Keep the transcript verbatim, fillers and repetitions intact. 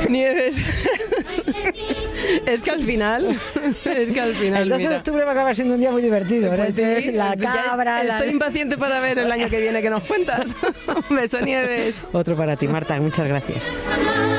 Nieves, es que al final, es que al final, El dos de mira. octubre va a acabar siendo un día muy divertido. Pues ¿eh? sí, La ya cabra, la... Estoy impaciente para ver el año que viene que nos cuentas. Un beso, Nieves. Otro para ti, Marta, muchas gracias.